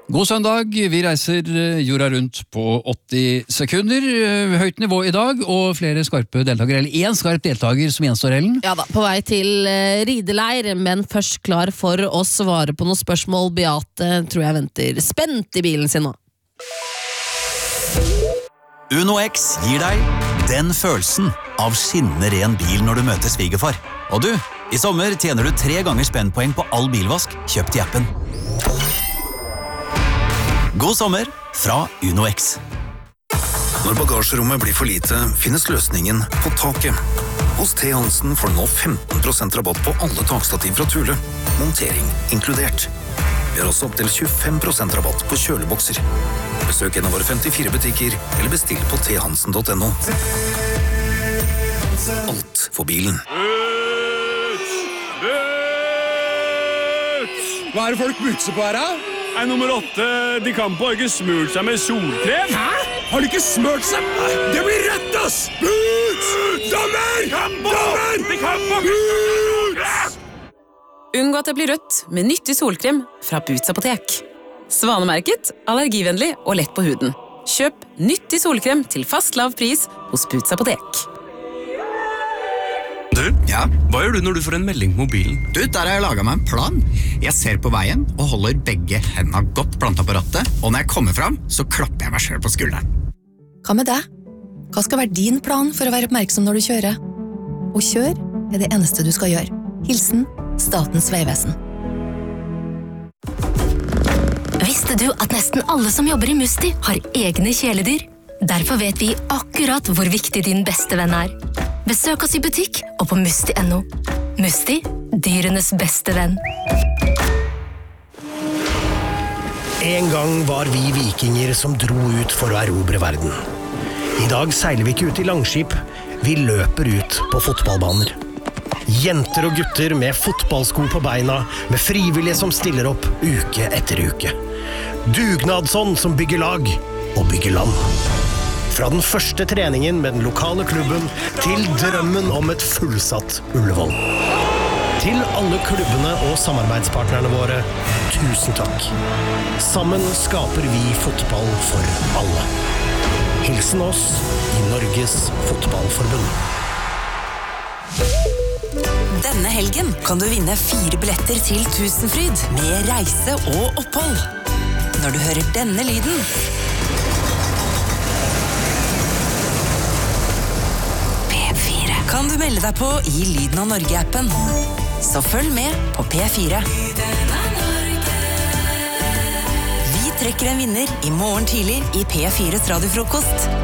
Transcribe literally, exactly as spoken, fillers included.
God søndag, vi reiser jorda rundt på åtti sekunder, høyt nivå i dag, og flere skarpe deltakere, eller en skarp deltaker som gjenstår, Ellen. Ja da, på vei til uh, rideleir, men først klar for å svare på noen spørsmål. Beate tror jeg venter spent i bilen sin nå. Uno X gir deg den følelsen av skinnende ren bil når du møter svigerfar. Og du, i sommer tjener du tre ganger spennpoeng på all bilvask kjøpt i appen. God sommer fra Uno X. Når bagasjerommet blir for lite, finnes løsningen på taket. Hos T. Hansen får du nå femten prosent rabatt på alle takstativ fra Thule. Montering inkludert. Vi har også opp til tjuefem prosent rabatt på kjølebokser. Besøk en av våre femtifire butikker, eller bestill på t hansen punktum no. Alt for bilen. Hva er det folk butser på her, da? Nei, nummer åtte, de Campo har ikke smurt seg med solkrem. Hæ? Har de ikke smurt seg? Det blir rett, ass! Boots! Dommer! Dommer! De Campo! Boots! Unngå at det blir rødt med nyttig solkrem fra Boots apotek. Svanemerket, allergivennlig og lett på huden. Kjøp nyttig solkrem til fast lav pris hos Boots apotek. Du, ja? Hva gjør du når du får en melding på mobilen? Du, der har jeg laget meg en plan. Jeg ser på veien og holder begge hendene godt plantet på rattet, og når jeg kommer frem, så klapper jeg meg selv på skulderen. Hva med deg? Hva skal være din plan for å være oppmerksom når du kjører? Og kjør er det eneste du skal gjøre. Hilsen Statens vegvesen. Visste du at nesten alle som jobber i Musti har egne kjæledyr? Derfor vet vi akkurat hvor viktig din beste venn er. Besøk oss i butikk og på musti punktum no. Musti, dyrenes beste venn. En gang var vi vikinger som dro ut for å erobre verden. I dag seiler vi ikke ut i langskip, vi løper ut på fotballbaner. Jenter og gutter med fotballsko på beina, med frivillige som stiller opp uke etter uke. Dugnadsånd som bygger lag og bygger land. Fra den første treningen med den lokale klubben til drømmen om et fullsatt Ullevål. Til alle klubbene og samarbeidspartnerne våre, tusen takk. Sammen skaper vi fotball for alle. Hilsen oss i Norges Fotballforbund. Denne helgen kan du vinne fire billetter til Tusenfryd med reise og opphold. Når du hører denne lyden, kan du melde deg på i Lyden av Norge-appen. Så følg med på P fire. Vi trekker en vinner i morgen tidlig i P fires radiofrokost.